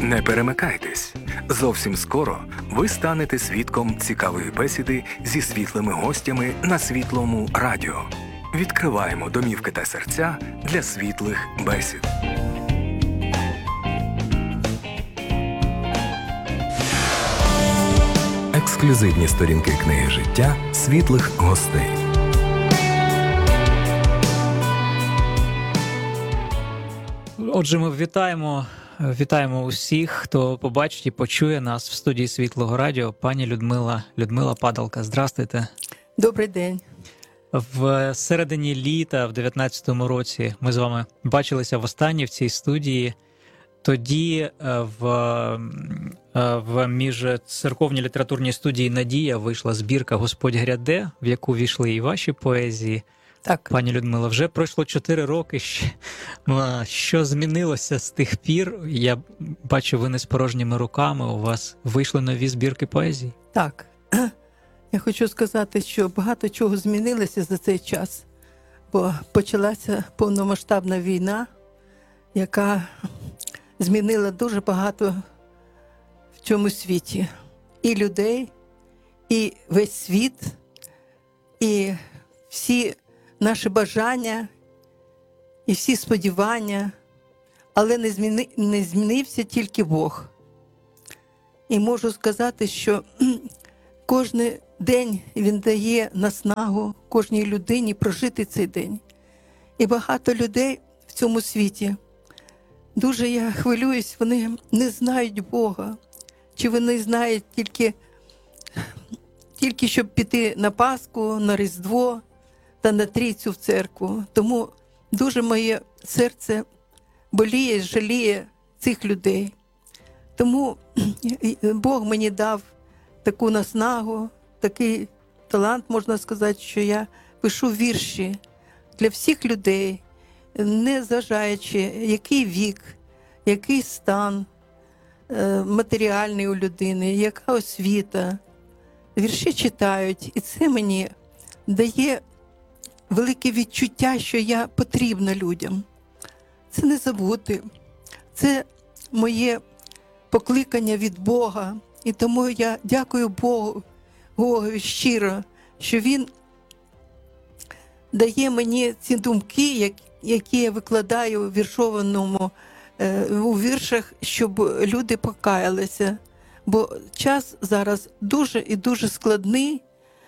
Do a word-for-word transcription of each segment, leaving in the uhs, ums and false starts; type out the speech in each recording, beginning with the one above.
Не перемикайтесь. Зовсім скоро ви станете свідком цікавої бесіди зі світлими гостями на Світлому радіо. Відкриваємо домівки та серця для світлих бесід. Ексклюзивні сторінки книги життя світлих гостей. Отже, ми вітаємо, вітаємо усіх, хто побачить і почує нас в студії Світлого радіо. Пані Людмила, Людмила Падалка, здрастуйте. Добрий день. В середині літа, в дев'ятнадцятому році, ми з вами бачилися востаннє в цій студії. Тоді в, в міжцерковній літературній студії «Надія» вийшла збірка «Господь гряде», в яку війшли і ваші поезії. Так. Пані Людмила, вже пройшло чотири роки. Що змінилося з тих пір? Я бачу, ви не з порожніми руками, у вас вийшли нові збірки поезій. Так. Я хочу сказати, що багато чого змінилося за цей час, бо почалася повномасштабна війна, яка змінила дуже багато в цьому світі. І людей, і весь світ, і всі наші бажання, і всі сподівання, але не, зміни, не змінився тільки Бог. І можу сказати, що кожен день Він дає наснагу кожній людині прожити цей день. І багато людей в цьому світі, дуже я хвилююсь, вони не знають Бога. Чи вони знають тільки, тільки щоб піти на Пасху, на Різдво та на Трійцю в церкву. Тому дуже моє серце боліє, жаліє цих людей. Тому Бог мені дав таку наснагу, такий талант, можна сказати, що я пишу вірші для всіх людей, не зважаючи, який вік, який стан матеріальний у людини, яка освіта. Вірші читають, і це мені дає велике відчуття, що я потрібна людям. Це не забути. Це моє покликання від Бога. І тому я дякую Богу, Богові щиро, що Він дає мені ці думки, які я викладаю у віршованому, у віршах, щоб люди покаялися. Бо час зараз дуже і дуже складний,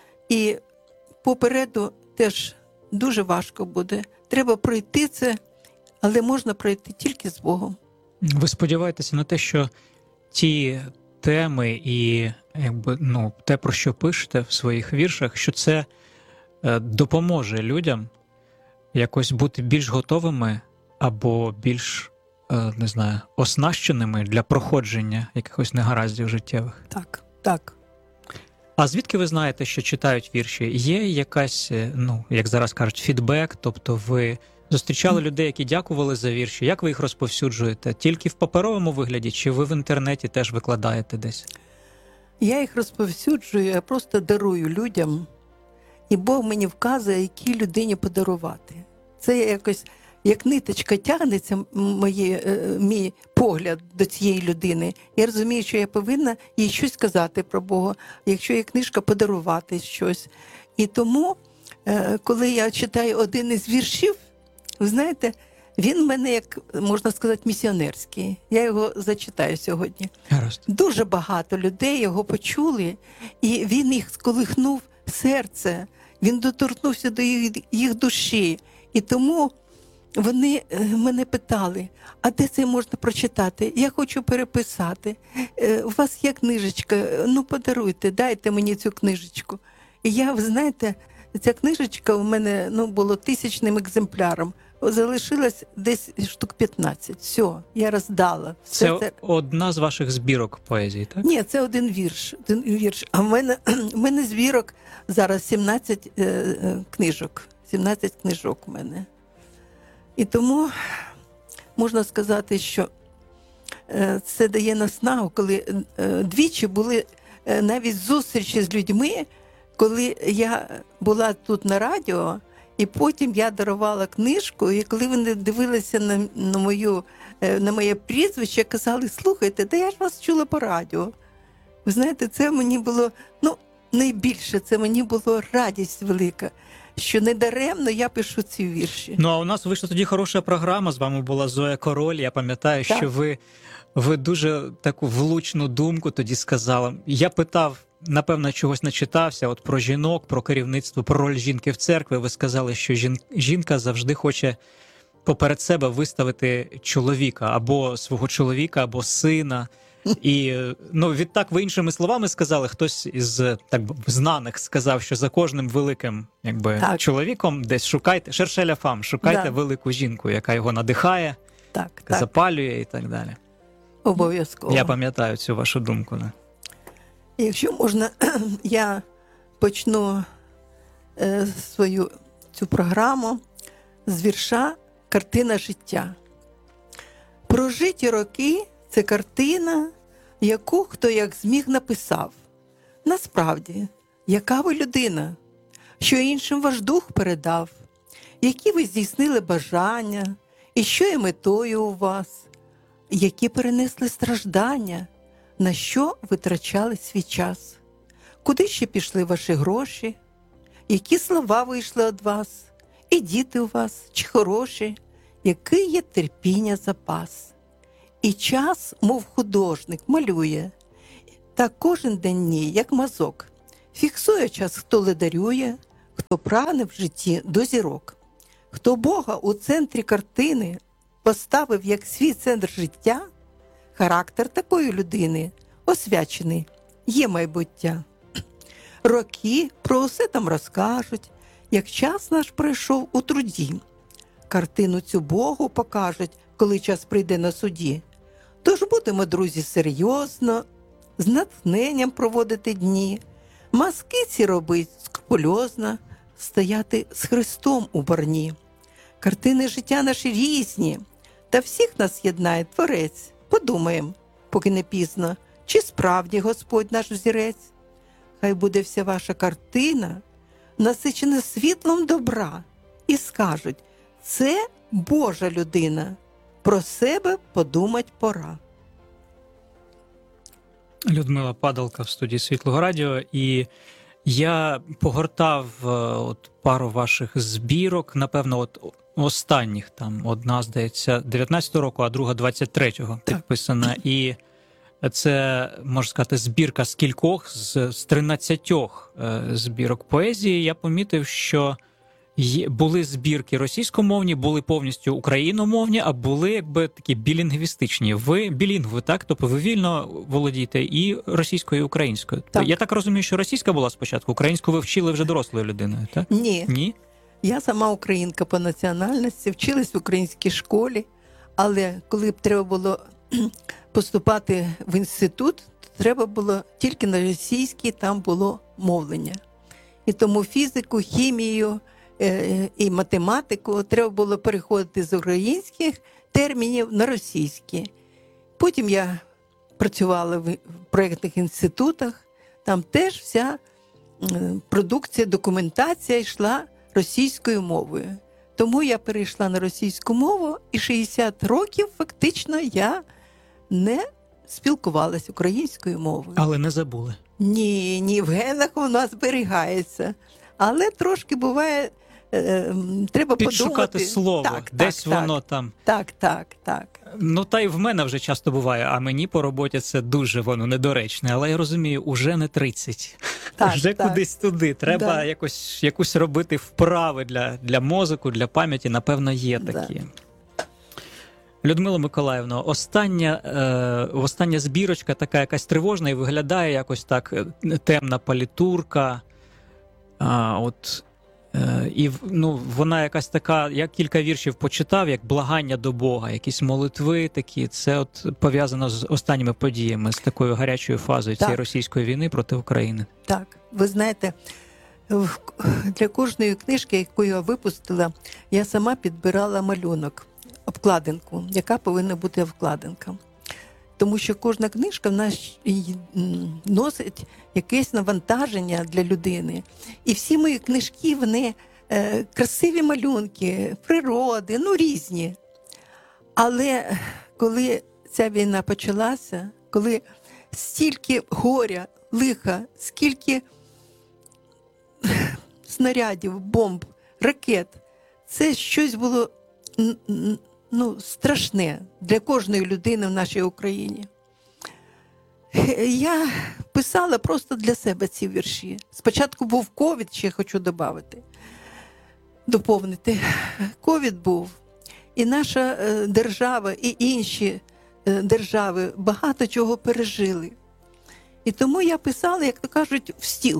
і попереду теж дуже важко буде. Треба пройти це, але можна пройти тільки з Богом. Ви сподіваєтеся на те, що ті теми і якби, ну, те, про що пишете в своїх віршах, що це е, допоможе людям якось бути більш готовими або більш, е, не знаю, оснащеними для проходження якихось негараздів життєвих? Так, так. А звідки ви знаєте, що читають вірші? Є якась, ну, як зараз кажуть, фідбек, тобто ви зустрічали людей, які дякували за вірші. Як ви їх розповсюджуєте? Тільки в паперовому вигляді, чи ви в інтернеті теж викладаєте десь? Я їх розповсюджую, я просто дарую людям. І Бог мені вказує, якій людині подарувати. Це якось, як ниточка тягнеться, моє, мій погляд до цієї людини. Я розумію, що я повинна їй щось сказати про Бога, якщо є книжка, подарувати щось. І тому, коли я читаю один із віршів, ви знаєте, він в мене, як можна сказати, місіонерський. Я його зачитаю сьогодні. Гаразд. Дуже багато людей його почули, і він їх сколихнув серце, він доторкнувся до їх, їх душі. І тому вони мене питали, а де це можна прочитати? Я хочу переписати. У вас є книжечка? Ну, подаруйте, дайте мені цю книжечку. І я, ви знаєте, ця книжечка у мене, ну, було тисячним екземпляром. Залишилось десь штук п'ятнадцять. Все, я роздала. Все це, це одна з ваших збірок поезії, так? Ні, це один вірш. Один вірш. А в мене, в мене збірок зараз сімнадцять е, е, книжок. сімнадцять книжок у мене. І тому можна сказати, що е, це дає наснагу, коли е, двічі були е, навіть зустрічі з людьми, коли я була тут на радіо, І потім я дарувала книжку, і коли вони дивилися на, на, мою, е, на моє прізвище, казали, слухайте, та я ж вас чула по радіо. Ви знаєте, це мені було, ну, найбільше, це мені було радість велика, що недаремно я пишу ці вірші. Ну, а у нас вийшла тоді хороша програма, з вами була Зоя Король, я пам'ятаю, Так. що ви, ви дуже таку влучну думку тоді сказали. Я питав, напевно, чогось начитався, от про жінок, про керівництво, про роль жінки в церкві. Ви сказали, що жін, жінка завжди хоче поперед себе виставити чоловіка, або свого чоловіка, або сина. І, ну, відтак ви іншими словами сказали, хтось із так би знаних сказав, що за кожним великим, якби, Так. чоловіком десь шукайте, шершеля фам, шукайте Да. велику жінку, яка його надихає, Так, так, запалює і так далі. обов'язково. Я пам'ятаю цю вашу думку. Да. Якщо можна, я почну е, свою цю програму з вірша «Картина життя». Прожиті роки – це картина, яку хто як зміг написав. Насправді, яка ви людина, що іншим ваш дух передав, які ви здійснили бажання, і що є метою у вас, які перенесли страждання, на що витрачали свій час, куди ще пішли ваші гроші, які слова вийшли від вас, і діти у вас, чи хороші, який є терпіння запас. І час, мов художник, малює, та кожен день ні, як мазок, фіксує час, хто ледарює, хто прагне в житті до зірок, хто Бога у центрі картини поставив як свій центр життя, характер такої людини освячений, є майбуття. Роки про усе там розкажуть, як час наш пройшов у труді. Картину цю Богу покажуть, коли час прийде на суді. Тож будемо, друзі, серйозно, з натхненням проводити дні, маски ці робить скрупульозно, стояти з Христом у борні. Картини життя наші різні, та всіх нас єднає Творець. Подумаєм, поки не пізно, чи справді Господь наш взірець. Хай буде вся ваша картина насичена світлом добра, і скажуть, це Божа людина, про себе подумать пора. Людмила Падалка в студії Світлого Радіо, і я погортав е, от пару ваших збірок, напевно, от останніх, там одна, здається, дев'ятнадцятого року, а друга двадцять третього підписана. І це, можна сказати, збірка з кількох, з, з тринадцятьох е, збірок поезії. Я помітив, що є, були збірки російськомовні, були повністю україномовні, а були якби такі білінгвістичні. Ви білінгви, так? Тобто ви вільно володієте і російською, і українською. Так. Я так розумію, що російська була спочатку, українську ви вчили вже дорослою людиною, так? Ні, Ні? я сама українка по національності, вчилась в українській школі, але коли б треба було поступати в інститут, то треба було тільки на російській, там було мовлення. І тому фізику, хімію е, і математику треба було переходити з українських термінів на російські. Потім я працювала в проєктних інститутах, там теж вся е, продукція, документація йшла російською мовою. Тому я перейшла на російську мову, і шістдесят років фактично я не спілкувалася українською мовою. Але не забули. Ні, ні, в генах у нас зберігається. Але трошки буває, е, е, треба Підшукати подумати. слово, Так, десь так, воно так. там. Так, так, так. Ну, та й в мене вже часто буває, а мені по роботі це дуже воно недоречне. Але я розумію, уже не тридцять. Так, вже так. кудись туди. Треба Да. якось, якусь робити вправи для, для мозку, для пам'яті, напевно, є Да. такі. Людмила Миколаївна, остання, е, остання збірочка така якась тривожна і виглядає якось так, е, темна палітурка. А, от, е, і ну, вона якась така, я кілька віршів почитав, як благання до Бога, якісь молитви такі. Це от пов'язано з останніми подіями, з такою гарячою фазою Так. цієї російської війни проти України. Так, ви знаєте, в- для кожної книжки, яку я випустила, я сама підбирала малюнок, обкладинку, яка повинна бути обкладинка. Тому що кожна книжка в нас й- м, носить якесь навантаження для людини. І всі мої книжки, вони е, красиві малюнки, природи, ну різні. Але коли ця війна почалася, коли стільки горя, лиха, скільки снарядів, бомб, ракет, це щось було ну, страшне для кожної людини в нашій Україні. Я писала просто для себе ці вірші. Спочатку був ковід, ще хочу додати, доповнити. Ковід був, і наша держава, і інші держави багато чого пережили. І тому я писала, як то кажуть, в стіл.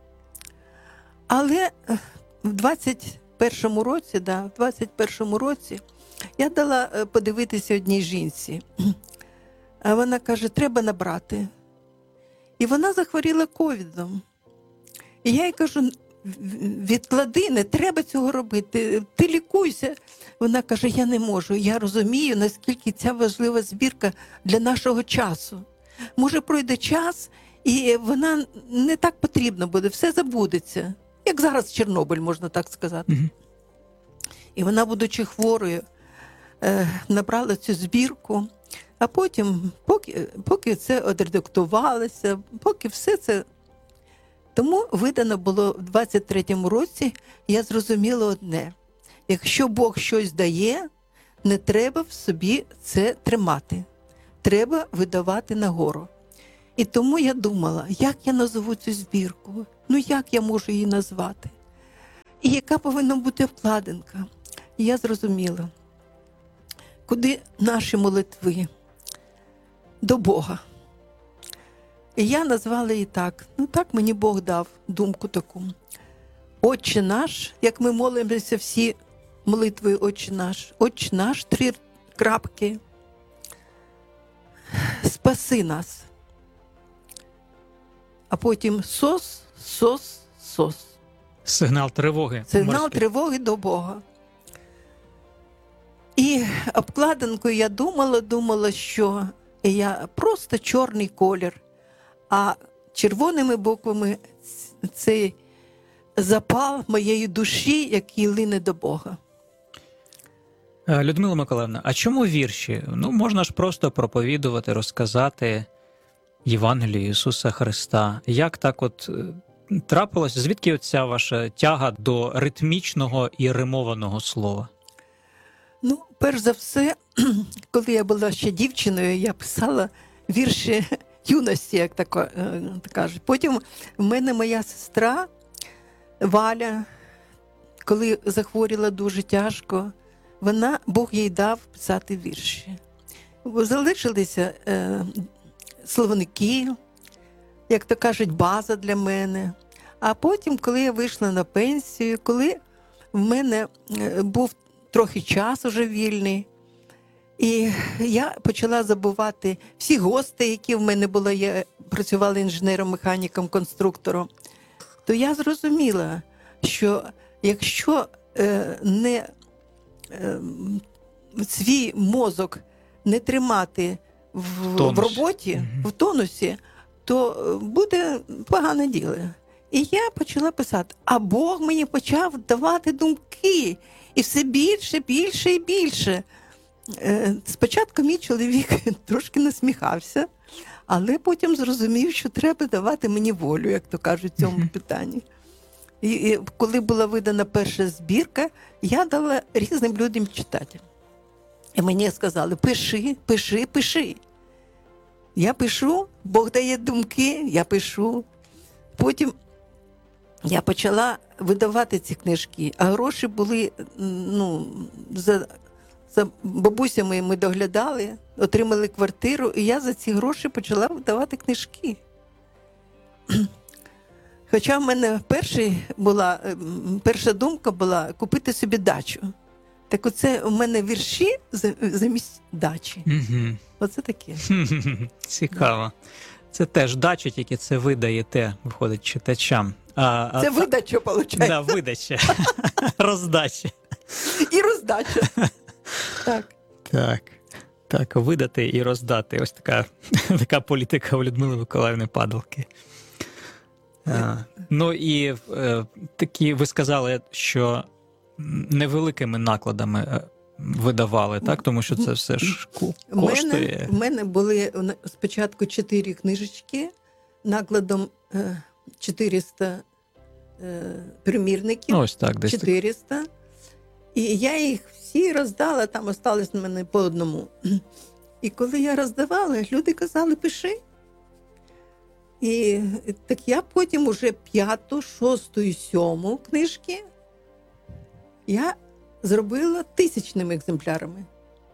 Але в двадцять першому році, да, в двадцять першому році я дала подивитися одній жінці. А вона каже, треба набрати. І вона захворіла ковідом. І я їй кажу, відклади, не треба цього робити, ти лікуйся. Вона каже, я не можу, я розумію, наскільки ця важлива збірка для нашого часу. Може, пройде час, і вона не так потрібна буде, все забудеться. Як зараз Чорнобиль, можна так сказати. Mm-hmm. І вона, будучи хворою, набрала цю збірку, а потім, поки, поки це одредактувалося, поки все це... Тому видано було в двадцять третьому році, я зрозуміла одне. Якщо Бог щось дає, не треба в собі це тримати. Треба видавати нагору. І тому я думала, як я назву цю збірку? Ну, як я можу її назвати? І яка повинна бути обкладинка? І я зрозуміла, куди наші молитви? До Бога. І я назвала її так. Ну, так мені Бог дав думку таку. Отче наш, як ми молимося всі молитвою Отче наш. Отче наш, три крапки. Спаси нас. А потім сос, сос, сос. Сигнал тривоги. Сигнал морський. тривоги до Бога. І обкладинкою я думала, думала, що я просто чорний колір, а червоними буквами цей запал моєї душі, який лине до Бога. Людмила Миколаївна, а чому вірші? Ну, можна ж просто проповідувати, розказати Євангелію Ісуса Христа. Як так от трапилось? Звідки оця ваша тяга до ритмічного і римованого слова? Ну, перш за все, коли я була ще дівчиною, я писала вірші юності, як так кажуть. Потім в мене моя сестра Валя, коли захворіла дуже тяжко, вона, Бог їй дав писати вірші. Залишилися е, словники, як то кажуть, база для мене. А потім, коли я вийшла на пенсію, коли в мене був трохи час уже вільний, і я почала забувати всі гості, які в мене були, я працювала інженером, механіком, конструктором, то я зрозуміла, що якщо е, не е, свій мозок не тримати в, в роботі, угу. в тонусі, то буде погане діло. І я почала писати, а Бог мені почав давати думки, і все більше, більше і більше. Спочатку мій чоловік трошки насміхався, але потім зрозумів, що треба давати мені волю, як то кажуть, в цьому питанні. І, і коли була видана перша збірка, я дала різним людям читати. І мені сказали, пиши, пиши, пиши. Я пишу, Бог дає думки, я пишу. Потім я почала видавати ці книжки, а гроші були, ну, за, за бабусями ми доглядали, отримали квартиру, і я за ці гроші почала видавати книжки. Хоча в мене перший була, перша думка була купити собі дачу. Так оце у мене вірші замість дачі. Угу. Оце таке. Цікаво. Це теж дача, тільки це ви даєте, виходить, читачам. А, це а, видача, виходить. Да, видача. Роздача. І роздача. Так. Так. Так, видати і роздати. Ось така, така політика у Людмили Миколаївни Падалки. А, ну і е, такі, ви сказали, що невеликими накладами е, видавали, так? Тому що це все ж ку- У мене, коштує. у мене були спочатку чотири книжечки накладом е, чотириста е, примірників. Ну, ось так, десь так. чотириста. І я їх всі роздала, там осталось на мене по одному. І коли я роздавала, люди казали, пиши. І так я потім уже п'яту, шосту і сьому книжки я зробила тисячними екземплярами.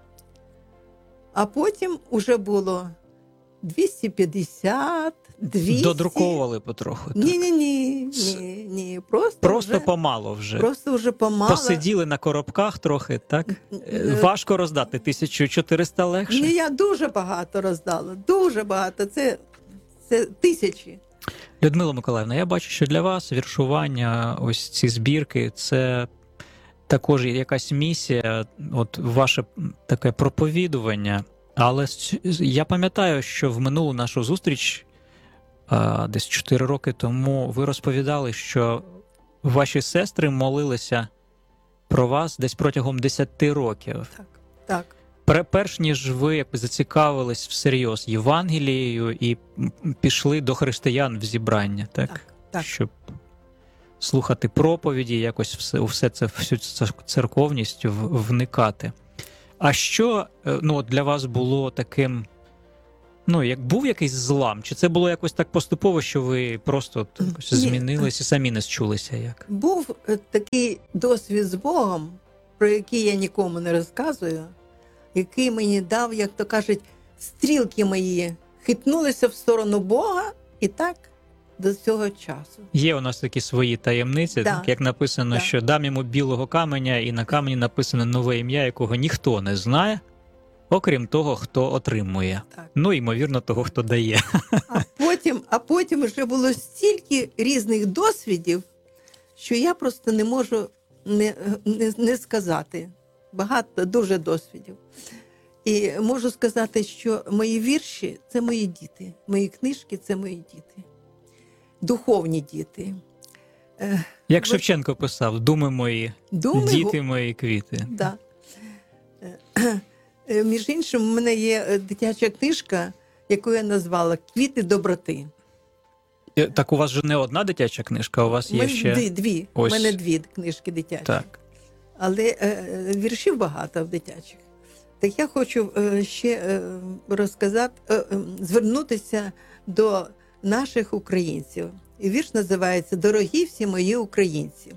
А потім уже було двісті п'ятдесят, двісті. Додруковували потроху. Так? Ні-ні-ні, ні, ні. Просто, Просто вже, помало вже. просто вже помало. Посиділи на коробках трохи, так? Е, Важко роздати, тисячу чотириста легше. Ні, я дуже багато роздала, дуже багато. Це, це тисячі. Людмила Миколаївна, я бачу, що для вас віршування, ось ці збірки, це також якась місія, от ваше таке проповідування. Але я пам'ятаю, що в минулу нашу зустріч, десь чотири роки тому, ви розповідали, що ваші сестри молилися про вас десь протягом десяти років. Так, так. Перш ніж ви якби зацікавились всерйоз Євангелією і пішли до християн в зібрання, так? Так, так. Щоб слухати проповіді, якось все, у все це, всю цю церковність вникати. А що, ну, от для вас було таким, ну, як був якийсь злам? Чи це було якось так поступово, що ви просто от якось Ні. змінились і самі не счулися як? Був е, такий досвід з Богом, про який я нікому не розказую, який мені дав, як то кажуть, стрілки мої хитнулися в сторону Бога, і так до цього часу. Є у нас такі свої таємниці, Да. так, як написано, Да. що дам йому білого каменя, і на камені написано нове ім'я, якого ніхто не знає, окрім того, хто отримує. Так. Ну, ймовірно, того, хто дає. А потім, а потім вже було стільки різних досвідів, що я просто не можу не, не, не сказати. Багато, дуже досвідів. І можу сказати, що мої вірші – це мої діти. Мої книжки – це мої діти. Духовні діти. Е, Як ви- Шевченко писав, думи мої, Думи, діти мої, квіти. Да. Е, е, Між іншим, у мене є е, дитяча книжка, яку я назвала «Квіти доброти». Е, Так у вас же не одна дитяча книжка, у вас У є мене ще... дві, дві. У Ось. мене дві книжки дитячі. Так. Але е, віршів багато в дитячих. Так я хочу е, ще е, розказати, е, е, звернутися до наших українців. І вірш називається «Дорогі всі мої українці».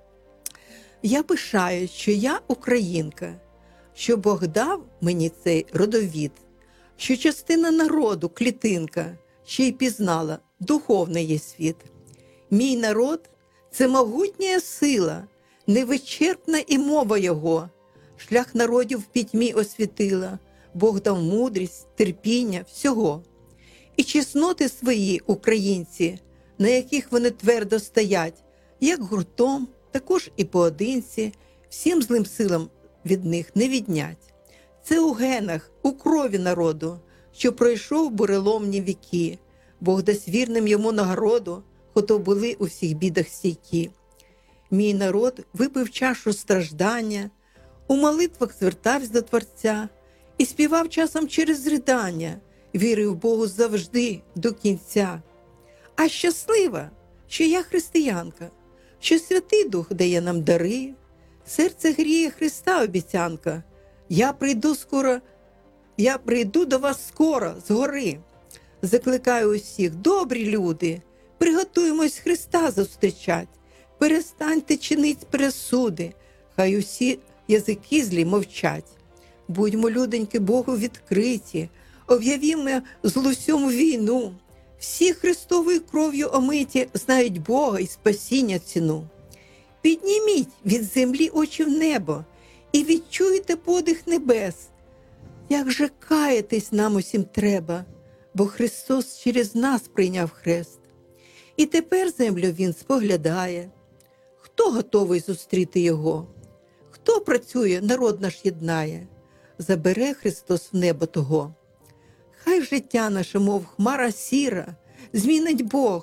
Я пишаю, що я українка, що Бог дав мені цей родовід, що частина народу, клітинка, ще й пізнала, духовний є світ. Мій народ – це могутня сила, невичерпна і мова його. Шлях народів в пітьмі освітила, Бог дав мудрість, терпіння, всього. І чесноти свої, українці, на яких вони твердо стоять, як гуртом, також і поодинці, всім злим силам від них не віднять. Це у генах, у крові народу, що пройшов буреломні віки. Бог дасть вірним йому нагороду, хто були у всіх бідах стійкі. Мій народ випив чашу страждання, у молитвах звертався до Творця і співав часом через ридання, вірив Богу завжди до кінця. А щаслива, що я християнка, що Святий Дух дає нам дари, серце гріє Христа обіцянка. Я прийду скоро, я прийду до вас скоро, згори. Закликаю усіх, добрі люди, приготуємось Христа зустрічать. Перестаньте чинить пересуди, хай усі язики злі мовчать. Будьмо, люденьки, Богу відкриті, об'явімо злу всьому війну. Всі Христовою кров'ю омиті знають Бога і спасіння ціну. Підніміть від землі очі в небо і відчуйте подих небес. Як же каятись нам усім треба, бо Христос через нас прийняв хрест. І тепер землю Він споглядає. Хто готовий зустріти Його? Хто працює, народ наш єднає? Забере Христос в небо того. Хай життя наше, мов хмара сіра, змінить Бог,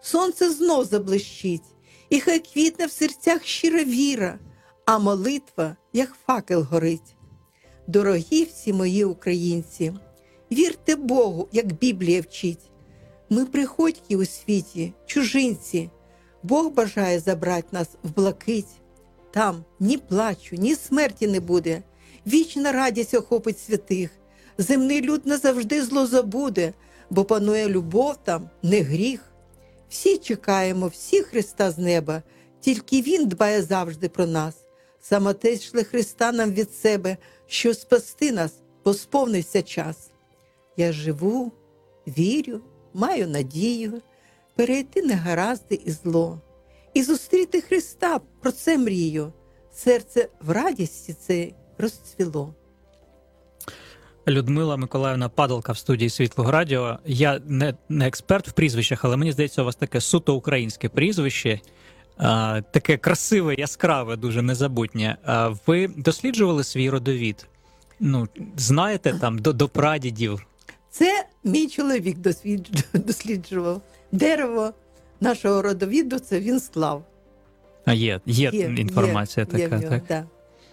сонце знов заблищить, і хай квітне в серцях щира віра, а молитва, як факел, горить. Дорогі всі мої українці, вірте Богу, як Біблія вчить. Ми приходьки у світі, чужинці, Бог бажає забрати нас в блакить. Там ні плачу, ні смерті не буде, вічна радість охопить святих. Земний люд назавжди зло забуде, бо панує любов там, не гріх. Всі чекаємо, всі Христа з неба, тільки Він дбає завжди про нас. Сам Отець шле Христа нам від себе, що спасти нас, бо сповнився час. Я живу, вірю, маю надію, перейти негаразди і зло. І зустріти Христа, про це мрію. Серце в радісті цей розцвіло. Людмила Миколаївна Падалка в студії Світлого Радіо. Я не, не експерт в прізвищах, але мені здається, у вас таке суто українське прізвище. А, таке красиве, яскраве, дуже незабутнє. А ви досліджували свій родовід? Ну, знаєте, там, до, до прадідів? Це мій чоловік досліджував. Дерево нашого родовіду, це він склав. А є, є, є інформація є, така, є нього, так? Да.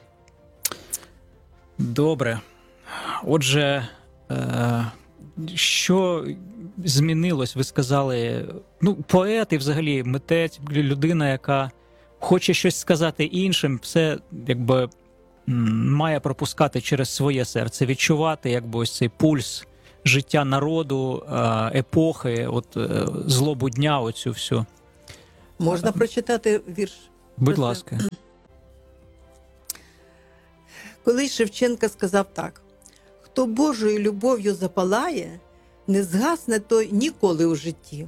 Добре. Отже, е, що змінилось? Ви сказали, ну, поет і взагалі митець, людина, яка хоче щось сказати іншим, все якби має пропускати через своє серце, відчувати якби ось цей пульс життя народу, епохи, от злобу дня, оцю всю. Можна прочитати вірш? Будь ласка. Колись Шевченка сказав так: «Хто Божою любов'ю запалає, не згасне той ніколи у житті».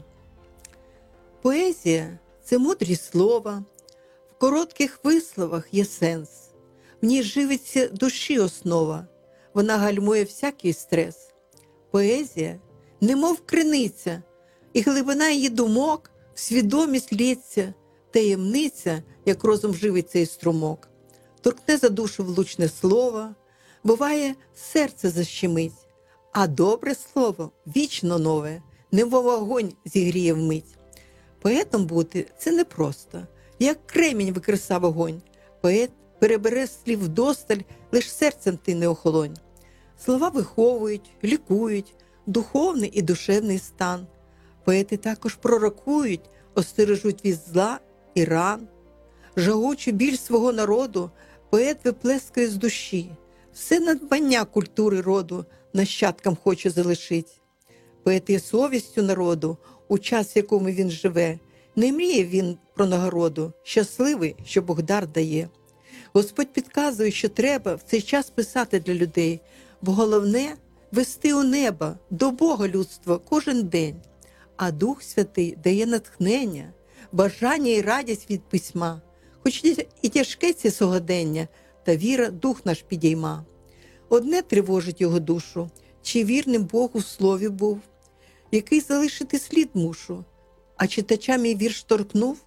Поезія – це мудрі слова, в коротких висловах є сенс, в ній живиться душі основа, вона гальмує всякий стрес. Поезія – немов криниця, і глибина її думок в свідомість лється, таємниця, як розум живить цей струмок. Торкне за душу влучне слово, буває, серце защемить, а добре слово вічно нове, немов вогонь зігріє вмить. Поетом бути – це непросто, як кремінь викриса вогонь. Поет перебере слів вдосталь, лиш серцем ти не охолонь. Слова виховують, лікують, духовний і душевний стан. Поети також пророкують, остережуть від зла і ран. Жагучу біль свого народу поет виплескає з душі. Все надбання культури роду нащадкам хоче залишить. Поет є совістю народу, у час, в якому він живе. Не мріє він про нагороду, щасливий, що Бог дар дає. Господь підказує, що треба в цей час писати для людей, бо головне – вести у небо, до Бога людство кожен день. А Дух Святий дає натхнення, бажання і радість від письма. Хоч і тяжке це сьогодення, та віра дух наш підійма. Одне тривожить його душу, чи вірним Богу в слові був, який залишити слід мушу, а читача мій вірш торкнув.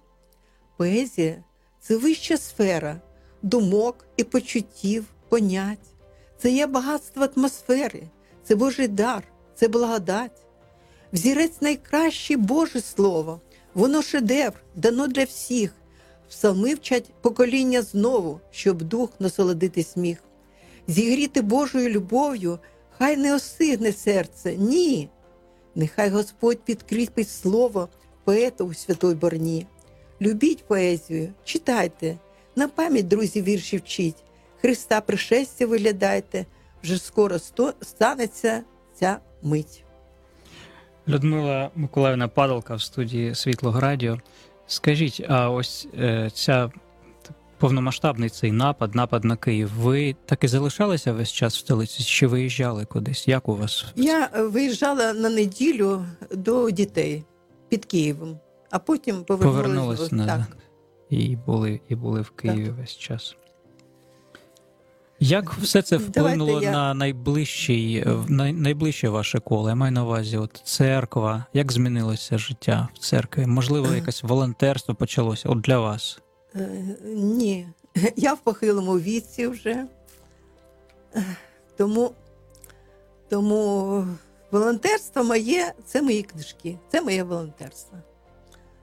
Поезія – це вища сфера думок і почуттів, понять. Це є багатство атмосфери, це Божий дар, це благодать. Взірець найкраще Боже Слово, воно шедевр, дано для всіх. Псалми вчать покоління знову, щоб дух насолодитись міг. Зігріти Божою любов'ю, хай не осигне серце, ні. Нехай Господь підкріпить слово поета у святой борні. Любіть поезію, читайте, на пам'ять, друзі, вірші вчіть. Христа пришестя виглядайте, вже скоро сто... станеться ця мить. Людмила Миколаївна Падалка в студії Світлого Радіо. Скажіть, а ось е, ця повномасштабний цей напад, напад на Київ, ви так і залишалися весь час в столиці, чи виїжджали кудись? Як у вас? Я виїжджала на неділю до дітей під Києвом, а потім повернулася. Повернулась на... Так. І були, і були в Києві так. весь час. Як все це вплинуло Давайте я... на найближчий, на найближче ваше коло? Я маю на увазі, от церква. Як змінилося життя в церкві? Можливо, якесь волонтерство почалося от для вас? Е, ні. Я в похилому віці вже. Тому, тому волонтерство моє – це мої книжки. Це моє волонтерство.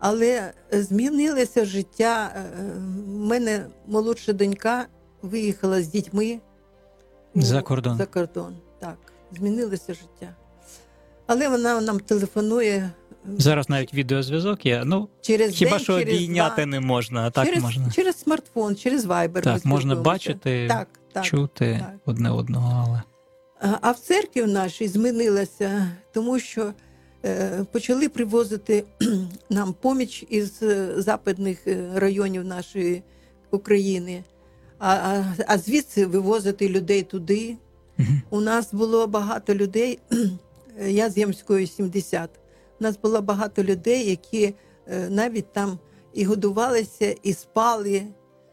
Але змінилося життя. У мене молодша донька виїхала з дітьми За кордон. За кордон, так. Змінилося життя. Але вона нам телефонує. Зараз навіть відеозв'язок є. Ну, через хіба день, що через обійняти два. не можна, а так через, можна. Через смартфон, через Viber. Так, ми можна спілкуємося. бачити, так, так, чути так. одне одного, але... А, а в церкві в нашій змінилася, тому що е, почали привозити нам поміч із е, западних е, районів нашої України, а, а, а звідси вивозити людей туди. Мгм. У нас було багато людей, я з Ямської сімдесят, у нас було багато людей, які е, навіть там і годувалися, і спали.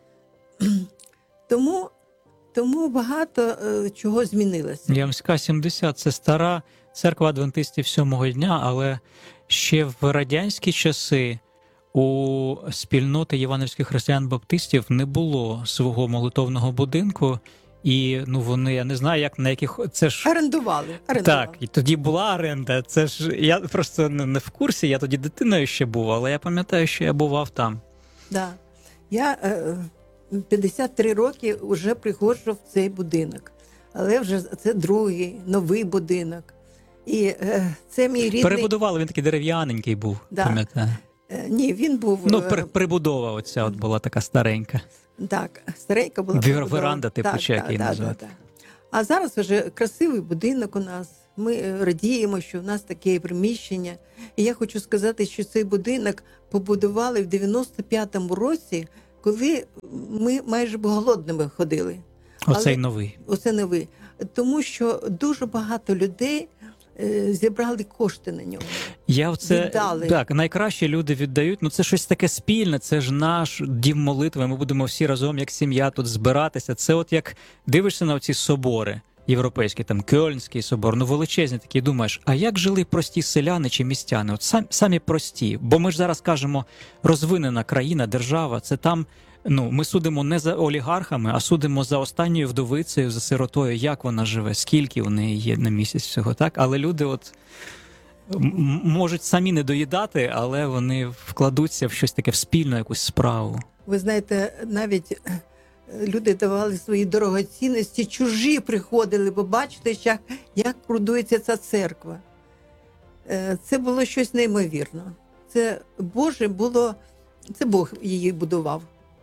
Тому, тому багато е, чого змінилося. Ямська сімдесят – це стара церква адвентистів сьомого дня, але ще в радянські часи у спільноти євангельських християн-баптистів не було свого молитовного будинку, і ну вони, я не знаю, як на яких це ж Орендували. орендували. так, і тоді була оренда. Це ж я просто не не в курсі. Я тоді дитиною ще був, але я пам'ятаю, що я бував там. Да. Я е, п'ятдесят три роки вже приходжу в цей будинок. Але вже це другий, новий будинок. І е, це мій рідний... Перебудували, він такий дерев'яненький був, Да. пам'ятаю. Е, ні, він був... Ну, е, при- прибудова оця от була така старенька. Так, старенька була. Вір- побудована. веранда, типу, чи як її назвати. так. А зараз вже красивий будинок у нас. Ми е, радіємо, що в нас таке приміщення. І я хочу сказати, що цей будинок побудували в дев'яносто п'ятому році, коли ми майже голодними ходили. Оцей Але- новий. Оце не ви. Тому що дуже багато людей е, зібрали кошти на нього. Я оце Віддали. так, найкраще люди віддають. Ну це щось таке спільне. Це ж наш дім молитви. Ми будемо всі разом, як сім'я, тут збиратися. Це от як дивишся на ці собори європейські, там Кьольнський собор, ну величезні такі. І думаєш, а як жили прості селяни чи містяни? От сам, самі прості. Бо ми ж зараз кажемо, розвинена країна, держава. Це там. Ну, ми судимо не за олігархами, а судимо за останньою вдовицею, за сиротою, як вона живе, скільки в неї є на місяць всього, так? Але люди от м- можуть самі не доїдати, але вони вкладуться в щось таке, в спільну якусь справу. Ви знаєте, навіть е, люди давали свої дорогоцінності, чужі приходили, бо бачите, як, як будується ця церква. Е, Це було щось неймовірне. Це Боже було, це Бог її будував.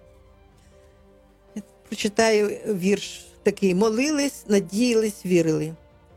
Я прочитаю вірш такий: молились, надіялись, вірили.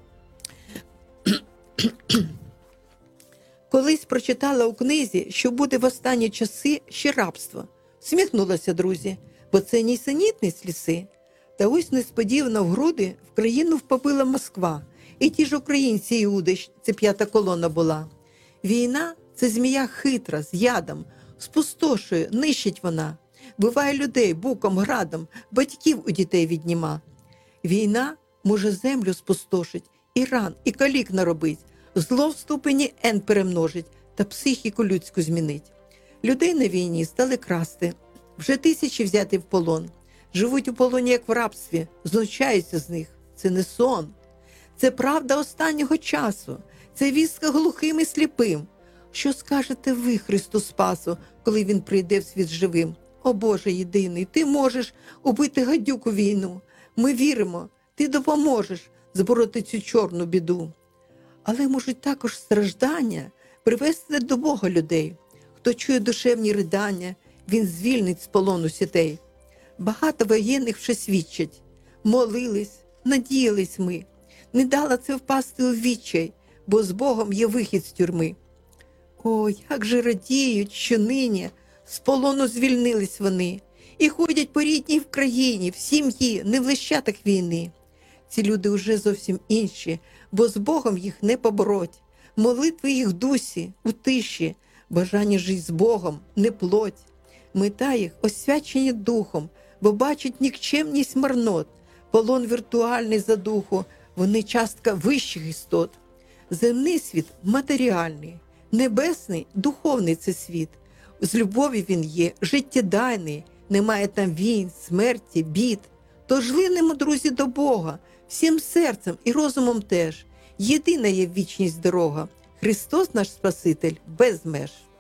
Колись прочитала у книзі, що буде в останні часи ще рабство. Сміхнулася, друзі, бо це нісенітниць ліси. Та ось несподівано в груди в країну впопила Москва. І ті ж українці Іуди, це п'ята колона була. Війна – це змія хитра, з ядом, спустошує, нищить вона. Биває людей буком, градом, батьків у дітей відніма. Війна може землю спустошить, і ран, і калік наробить, зло в ступені ен перемножить та психіку людську змінить. Людей на війні стали красти, вже тисячі взяти в полон. Живуть у полоні, як в рабстві, знущаються з них. Це не сон. Це правда останнього часу. Це вістка глухим і сліпим. Що скажете ви, Христу Спасу, коли Він прийде в світ живим? О Боже єдиний, Ти можеш убити гадюку війну. Ми віримо, Ти допоможеш збороти цю чорну біду. Але можуть також страждання привести до Бога людей. Хто чує душевні ридання, Він звільнить з полону сітей. Багато воєнних вже свідчать. Молились, надіялись ми. Не дала це впасти у відчай, бо з Богом є вихід з тюрми. О, як же радіють, що нині з полону звільнились вони і ходять по рідній в країні, в сім'ї, не в лищатах війни. Ці люди уже зовсім інші, бо з Богом їх не побороть. Молитви їх в дусі, у тиші, бажання жить з Богом, не плоть. Мета їх освячені духом, бо бачать нікчемність марнот. Полон віртуальний за духу, вони частка вищих істот. Земний світ матеріальний, небесний духовний це світ. З любові він є, життєдайний, немає там війн, смерті, бід. Тож линемо, друзі, до Бога, всім серцем і розумом теж. Єдина є вічність дорога, Христос наш Спаситель без меж.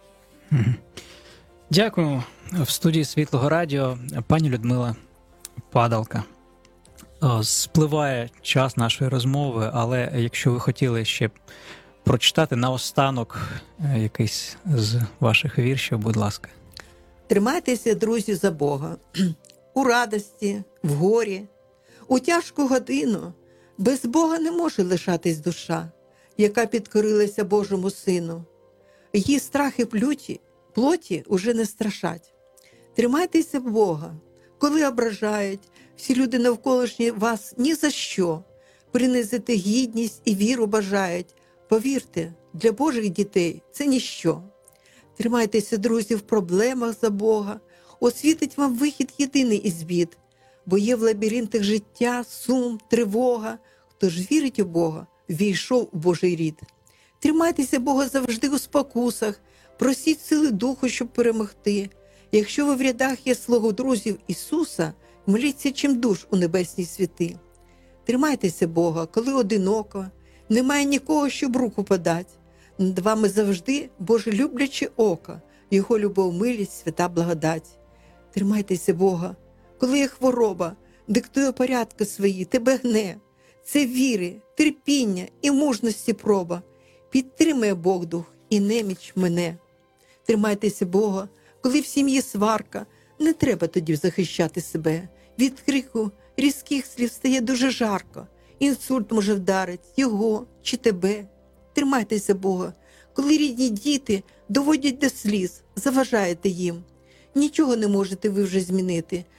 Мгм. Дякую. В студії Світлого Радіо пані Людмила Падалка. О, Спливає час нашої розмови, але якщо ви хотіли ще прочитати наостанок е, якийсь з ваших віршів, будь ласка. Тримайтеся, друзі, за Бога. У радості, в горі, у тяжку годину без Бога не може лишатись душа, яка підкорилася Божому Сину. Її страхи плюті, плоті уже не страшать. Тримайтеся Бога, коли ображають, всі люди навколишні вас ні за що. Принизити гідність і віру бажають. Повірте, для Божих дітей це ніщо. Тримайтеся, друзі, в проблемах за Бога, освітить вам вихід єдиний із бід, бо є в лабіринтах життя, сум, тривога. Хто ж вірить у Бога, війшов у Божий рід. Тримайтеся Бога завжди у спокусах, просіть сили духу, щоб перемогти. Якщо ви в рядах є слугу друзів Ісуса, моліться чим душ у небесні світи. Тримайтеся Бога, коли одиноко, немає нікого, щоб руку подать. Над вами завжди Боже любляче око, Його любов, милість, свята благодать. Тримайтеся Бога, коли є хвороба, диктує порядки свої, тебе гне. Це віри, терпіння і мужності проба. Підтримує Бог дух і неміч мене. Тримайтеся Бога, коли в сім'ї сварка, не треба тоді захищати себе. Від крику різких слів стає дуже жарко. Інсульт може вдарить його чи тебе. Тримайтеся Бога, коли рідні діти доводять до сліз, заважаєте їм. Нічого не можете ви вже змінити.